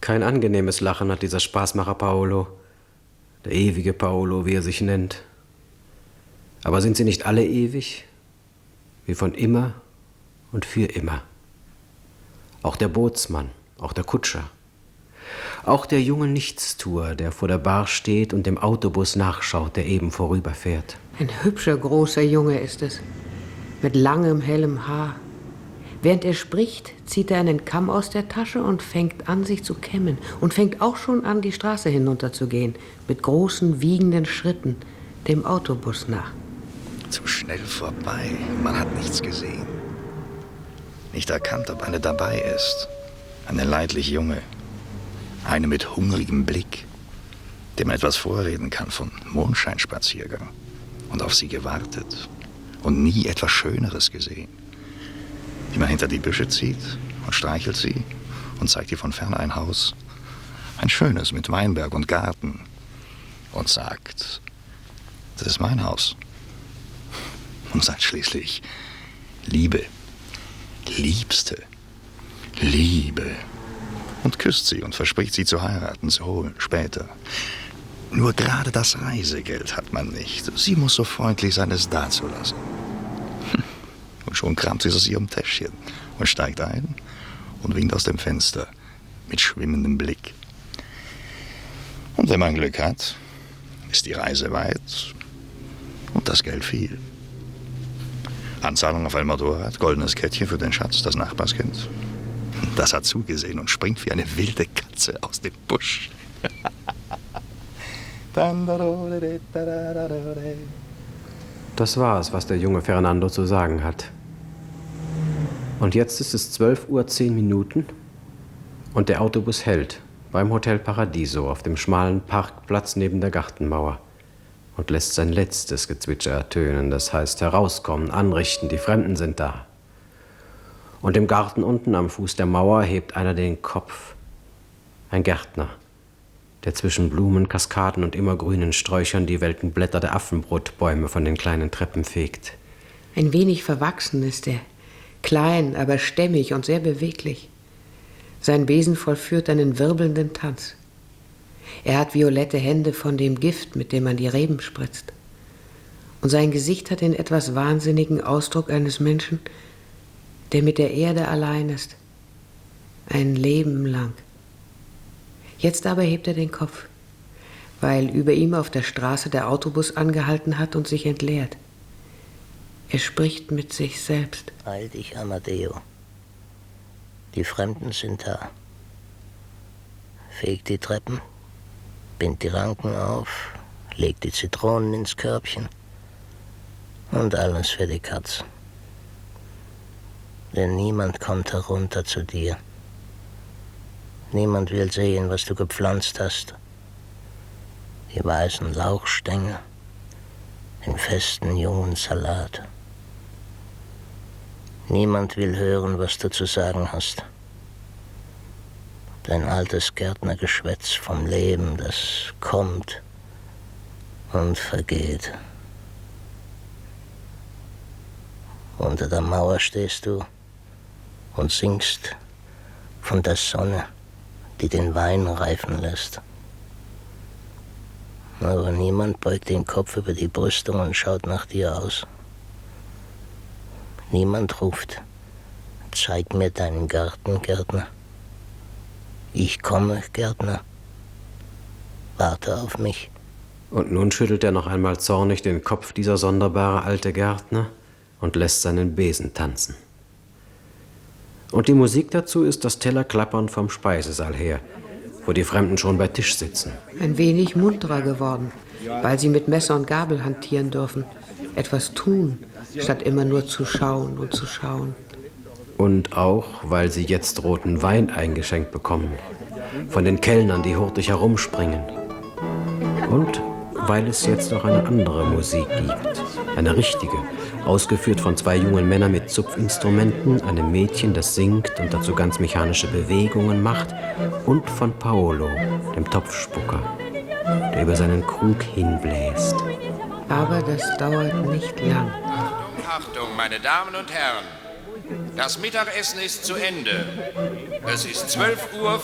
Kein angenehmes Lachen hat dieser Spaßmacher Paolo. Der ewige Paolo, wie er sich nennt. Aber sind sie nicht alle ewig? Wie von immer und für immer. Auch der Bootsmann, auch der Kutscher. Auch der junge Nichtstuer, der vor der Bar steht und dem Autobus nachschaut, der eben vorüberfährt. Ein hübscher, großer Junge ist es, mit langem, hellem Haar. Während er spricht, zieht er einen Kamm aus der Tasche und fängt an, sich zu kämmen. Und fängt auch schon an, die Straße hinunterzugehen, mit großen, wiegenden Schritten, dem Autobus nach. Zu schnell vorbei. Man hat nichts gesehen. Nicht erkannt, ob eine dabei ist. Eine leidlich junge. Eine mit hungrigem Blick, dem man etwas vorreden kann von Mondscheinspaziergang. Und auf sie gewartet. Und nie etwas Schöneres gesehen. Die man hinter die Büsche zieht und streichelt sie und zeigt ihr von ferne ein Haus. Ein schönes mit Weinberg und Garten. Und sagt, das ist mein Haus. Und sagt schließlich, Liebe, Liebste, Liebe. Und küsst sie und verspricht sie zu heiraten, zu holen, später. Nur gerade das Reisegeld hat man nicht. Sie muss so freundlich sein, es dazulassen. Und schon kramt sie aus ihrem Täschchen und steigt ein und winkt aus dem Fenster mit schwimmendem Blick. Und wenn man Glück hat, ist die Reise weit und das Geld viel. Anzahlung auf ein Motorrad, goldenes Kettchen für den Schatz, das Nachbarskind. Das hat zugesehen und springt wie eine wilde Katze aus dem Busch. Das war es, was der junge Fernando zu sagen hat. Und jetzt ist es 12:10 Uhr und der Autobus hält beim Hotel Paradiso auf dem schmalen Parkplatz neben der Gartenmauer und lässt sein letztes Gezwitscher ertönen, das heißt herauskommen, anrichten, die Fremden sind da. Und im Garten unten am Fuß der Mauer hebt einer den Kopf. Ein Gärtner, der zwischen Blumen, Kaskaden und immergrünen Sträuchern die welken Blätter der Affenbrotbäume von den kleinen Treppen fegt. Ein wenig verwachsen ist er, klein, aber stämmig und sehr beweglich. Sein Besen vollführt einen wirbelnden Tanz. Er hat violette Hände von dem Gift, mit dem man die Reben spritzt. Und sein Gesicht hat den etwas wahnsinnigen Ausdruck eines Menschen, der mit der Erde allein ist, ein Leben lang. Jetzt aber hebt er den Kopf, weil über ihm auf der Straße der Autobus angehalten hat und sich entleert. Er spricht mit sich selbst. Heil dich, Amadeo. Die Fremden sind da. Feg die Treppen, bind die Ranken auf, leg die Zitronen ins Körbchen und alles für die Katz. Denn niemand kommt herunter zu dir. Niemand will sehen, was du gepflanzt hast. Die weißen Lauchstängel, den festen jungen Salat. Niemand will hören, was du zu sagen hast. Dein altes Gärtnergeschwätz vom Leben, das kommt und vergeht. Unter der Mauer stehst du und singst von der Sonne, die den Wein reifen lässt. Aber niemand beugt den Kopf über die Brüstung und schaut nach dir aus. Niemand ruft, zeig mir deinen Garten, Gärtner. Ich komme, Gärtner. Warte auf mich. Und nun schüttelt er noch einmal zornig den Kopf, dieser sonderbare alte Gärtner, und lässt seinen Besen tanzen. Und die Musik dazu ist das Tellerklappern vom Speisesaal her, wo die Fremden schon bei Tisch sitzen. Ein wenig munterer geworden, weil sie mit Messer und Gabel hantieren dürfen. Etwas tun, statt immer nur zu schauen und zu schauen. Und auch, weil sie jetzt roten Wein eingeschenkt bekommen, von den Kellnern, die hurtig herumspringen. Und weil es jetzt auch eine andere Musik gibt, eine richtige, ausgeführt von zwei jungen Männern mit Zupfinstrumenten, einem Mädchen, das singt und dazu ganz mechanische Bewegungen macht, und von Paolo, dem Topfspucker, der über seinen Krug hinbläst. Aber das dauert nicht lang. Achtung, Achtung, meine Damen und Herren! Das Mittagessen ist zu Ende. Es ist 12:55 Uhr.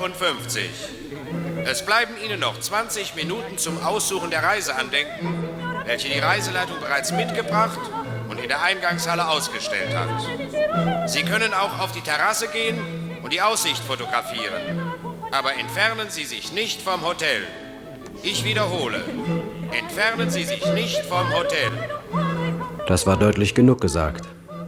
Es bleiben Ihnen noch 20 Minuten zum Aussuchen der Reiseandenken, welche die Reiseleitung bereits mitgebracht und in der Eingangshalle ausgestellt hat. Sie können auch auf die Terrasse gehen und die Aussicht fotografieren. Aber entfernen Sie sich nicht vom Hotel. Ich wiederhole, entfernen Sie sich nicht vom Hotel. Das war deutlich genug gesagt.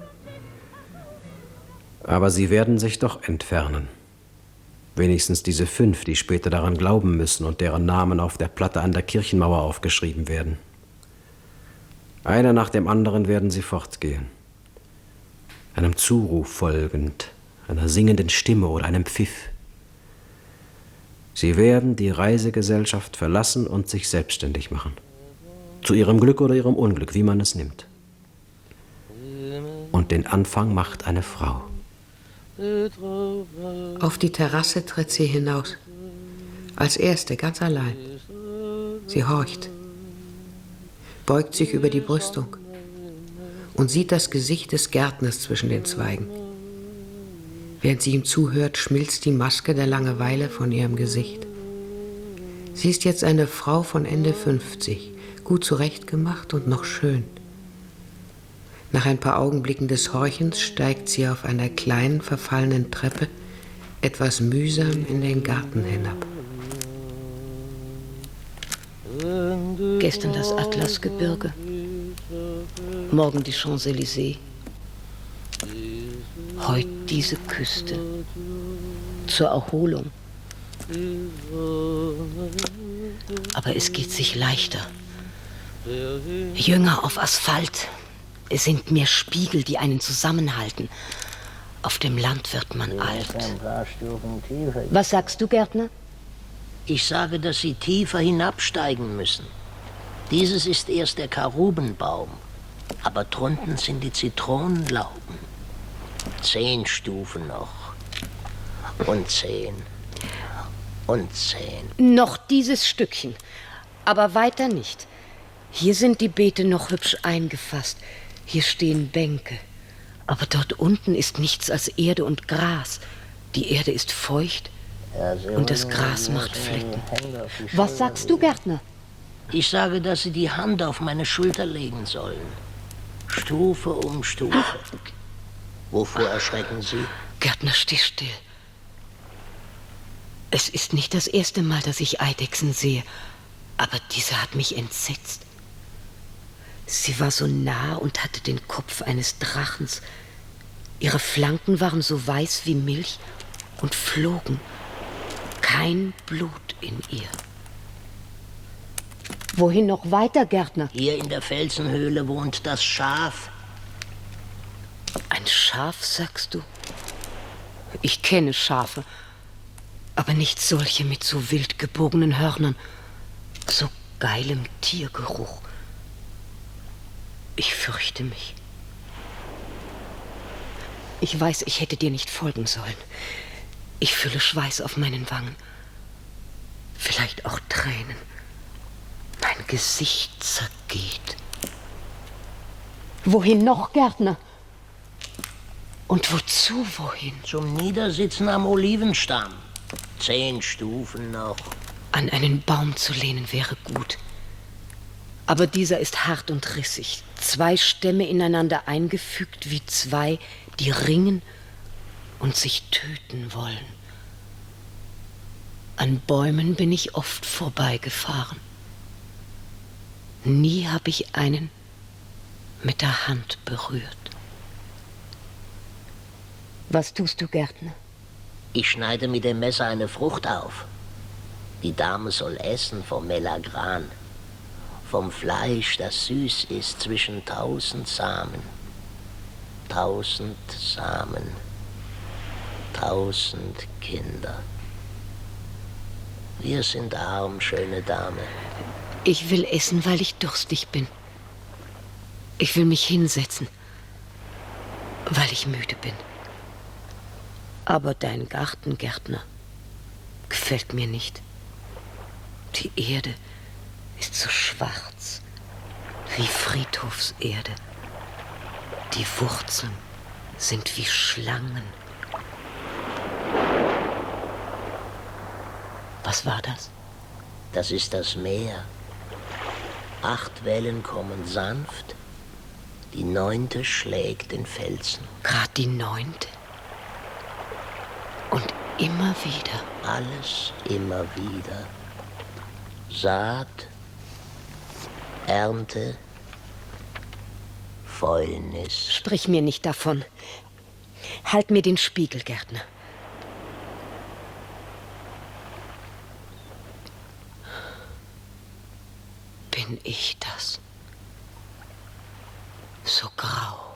Aber sie werden sich doch entfernen. Wenigstens diese 5, die später daran glauben müssen und deren Namen auf der Platte an der Kirchenmauer aufgeschrieben werden. Einer nach dem anderen werden sie fortgehen. Einem Zuruf folgend, einer singenden Stimme oder einem Pfiff. Sie werden die Reisegesellschaft verlassen und sich selbstständig machen. Zu ihrem Glück oder ihrem Unglück, wie man es nimmt. Und den Anfang macht eine Frau. Auf die Terrasse tritt sie hinaus. Als Erste, ganz allein. Sie horcht, beugt sich über die Brüstung und sieht das Gesicht des Gärtners zwischen den Zweigen. Während sie ihm zuhört, schmilzt die Maske der Langeweile von ihrem Gesicht. Sie ist jetzt eine Frau von Ende 50, gut zurechtgemacht und noch schön. Nach ein paar Augenblicken des Horchens steigt sie auf einer kleinen, verfallenen Treppe etwas mühsam in den Garten hinab. Gestern das Atlasgebirge, morgen die Champs-Élysées, heute diese Küste zur Erholung. Aber es geht sich leichter. Jünger auf Asphalt. Es sind mehr Spiegel, die einen zusammenhalten. Auf dem Land wird man alt. Was sagst du, Gärtner? Ich sage, dass Sie tiefer hinabsteigen müssen. Dieses ist erst der Karubenbaum, aber drunten sind die Zitronenlauben. 10 Stufen noch. Und 10. Und 10. Noch dieses Stückchen, aber weiter nicht. Hier sind die Beete noch hübsch eingefasst. Hier stehen Bänke. Aber dort unten ist nichts als Erde und Gras. Die Erde ist feucht und das Gras macht Flecken. Was sagst du, Gärtner? Ich sage, dass Sie die Hand auf meine Schulter legen sollen. Stufe um Stufe. Wovor erschrecken Sie? Gärtner, steh still. Es ist nicht das erste Mal, dass ich Eidechsen sehe, aber diese hat mich entsetzt. Sie war so nah und hatte den Kopf eines Drachens. Ihre Flanken waren so weiß wie Milch und flogen. Kein Blut in ihr. Wohin noch weiter, Gärtner? Hier in der Felsenhöhle wohnt das Schaf. Ein Schaf, sagst du? Ich kenne Schafe, aber nicht solche mit so wild gebogenen Hörnern, so geilem Tiergeruch. Ich fürchte mich. Ich weiß, ich hätte dir nicht folgen sollen. Ich fühle Schweiß auf meinen Wangen. Vielleicht auch Tränen. Mein Gesicht zergeht. Wohin noch, Gärtner? Und wozu, wohin? Zum Niedersitzen am Olivenstamm. 10 Stufen noch. An einen Baum zu lehnen wäre gut. Aber dieser ist hart und rissig. 2 Stämme ineinander eingefügt wie 2, die ringen und sich töten wollen. An Bäumen bin ich oft vorbeigefahren. Nie habe ich einen mit der Hand berührt. Was tust du, Gärtner? Ich schneide mit dem Messer eine Frucht auf. Die Dame soll essen vom Melagran, vom Fleisch, das süß ist zwischen 1000 Samen. 1000 Samen, 1000 Kinder. Wir sind arm, schöne Dame. Ich will essen, weil ich durstig bin. Ich will mich hinsetzen, weil ich müde bin. Aber dein Garten, Gärtner, gefällt mir nicht. Die Erde ist so schwarz wie Friedhofserde. Die Wurzeln sind wie Schlangen. Was war das? Das ist das Meer. 8 Wellen kommen sanft, die 9. schlägt den Felsen. Gerade die 9. Und immer wieder. Alles immer wieder. Saat, Ernte, Fäulnis. Sprich mir nicht davon. Halt mir den Spiegel, Gärtner. Bin ich das? So grau,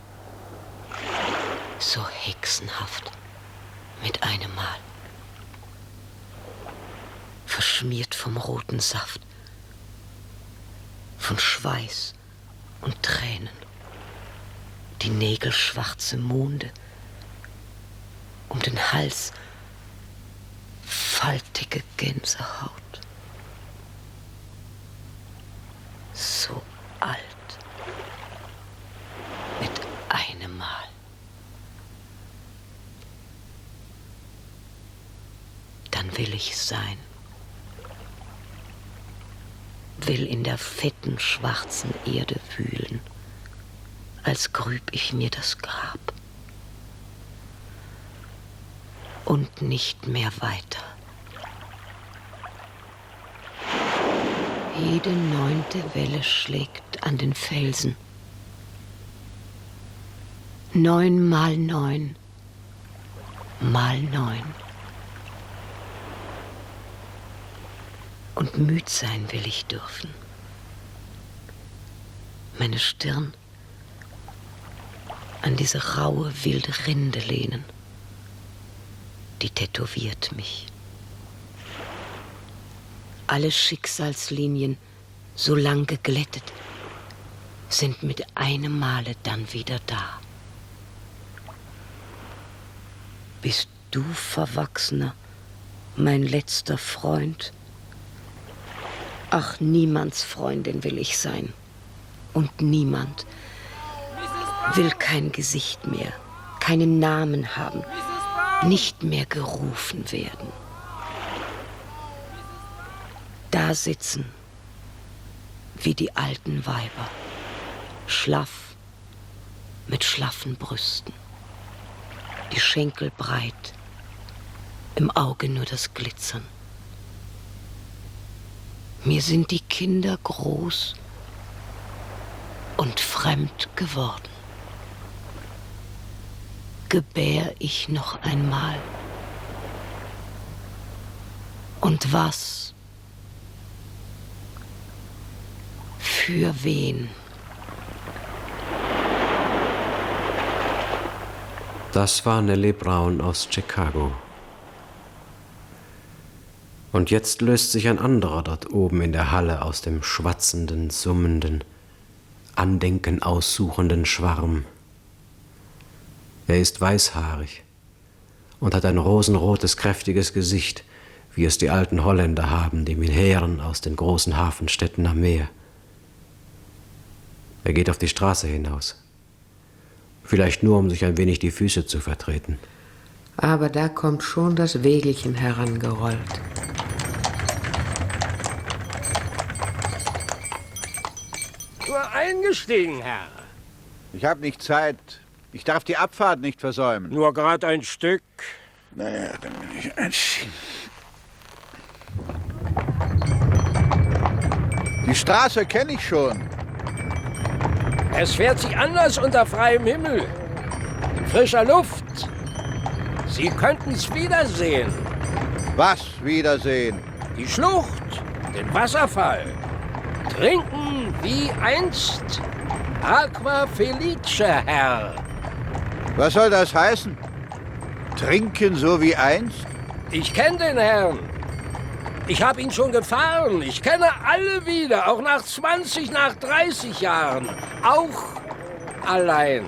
so hexenhaft, mit einem Mal. Verschmiert vom roten Saft, von Schweiß und Tränen. Die Nägel schwarze Monde, um den Hals faltige Gänsehaut. So alt, mit einem Mal. Dann will ich sein. Will in der fetten, schwarzen Erde wühlen, als grüb ich mir das Grab. Und nicht mehr weiter. Jede 9. Welle schlägt an den Felsen. 9 mal 9 mal 9. Und müd sein will ich dürfen. Meine Stirn an diese raue, wilde Rinde lehnen. Die tätowiert mich. Alle Schicksalslinien, so lang geglättet, sind mit einem Male dann wieder da. Bist du, Verwachsener, mein letzter Freund? Ach, niemands Freundin will ich sein. Und niemand will kein Gesicht mehr, keinen Namen haben, nicht mehr gerufen werden. Da sitzen, wie die alten Weiber, schlaff, mit schlaffen Brüsten, die Schenkel breit, im Auge nur das Glitzern. Mir sind die Kinder groß und fremd geworden. Gebär ich noch einmal? Und was? Für wen? Das war Nellie Brown aus Chicago. Und jetzt löst sich ein anderer dort oben in der Halle aus dem schwatzenden, summenden, Andenken aussuchenden Schwarm. Er ist weißhaarig und hat ein rosenrotes, kräftiges Gesicht, wie es die alten Holländer haben, die Militären aus den großen Hafenstädten am Meer. Er geht auf die Straße hinaus. Vielleicht nur, um sich ein wenig die Füße zu vertreten. Aber da kommt schon das Wägelchen herangerollt. Nur eingestiegen, Herr. Ich habe nicht Zeit. Ich darf die Abfahrt nicht versäumen. Nur gerade ein Stück. Naja, dann bin ich einziehen. Die Straße kenne ich schon. Es fährt sich anders unter freiem Himmel. In frischer Luft. Sie könnten es wiedersehen. Was wiedersehen? Die Schlucht, den Wasserfall. Trinken wie einst. Aqua Felice, Herr. Was soll das heißen? Trinken so wie einst? Ich kenne den Herrn. Ich habe ihn schon gefahren. Ich kenne alle wieder, auch nach 20, nach 30 Jahren. Auch allein.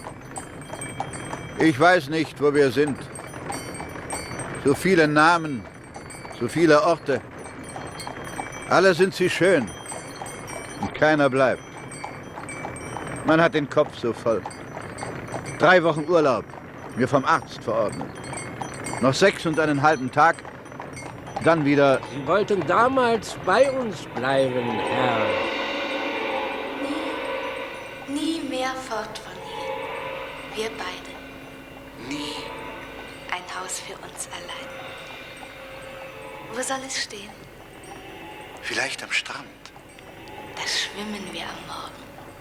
Ich weiß nicht, wo wir sind. So viele Namen, so viele Orte. Alle sind sie schön und keiner bleibt. Man hat den Kopf so voll. 3 Wochen Urlaub, mir vom Arzt verordnet. Noch 6,5 Tage, dann wieder... Sie wollten damals bei uns bleiben, Herr. Nie mehr fort von hier. Wir beide. Nie. Ein Haus für uns allein. Wo soll es stehen? Vielleicht am Strand. Da schwimmen wir am Morgen.